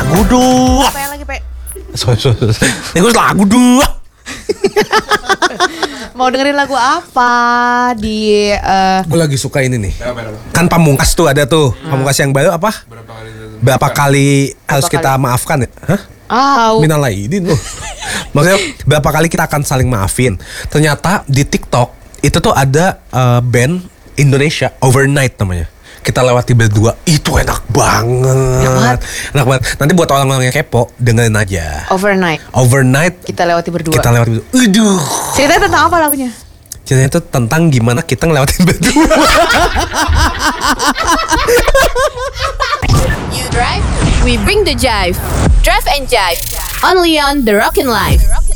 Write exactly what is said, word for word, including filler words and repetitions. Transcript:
lagu dua. Apa yang lagi, Pe? Sorry, sorry, sorry. Ini gue lagu dua. Mau dengerin lagu apa di uh, Gue lagi suka ini nih. Kan Pamungkas tuh ada tuh. Pamungkas yang baru apa? Berapa kali Berapa kali harus Berapa kita maafkan ya? Hah? ah, Minal aidin loh. Maksudnya berapa kali kita akan saling maafin. Ternyata di TikTok itu tuh ada uh, band Indonesia, Overnight namanya. Kita lewati berdua, itu enak banget. Enak banget. Enak banget. Nanti buat orang-orang yang kepo, dengerin aja. Overnight. Overnight Kita lewati berdua. kita lewati berdua. Aduh. Ceritanya tentang apa lagunya? Ceritanya itu tentang gimana kita ngelewatin berdua. You drive, we bring the jive. Drive and jive. Only on The Rockin' Life.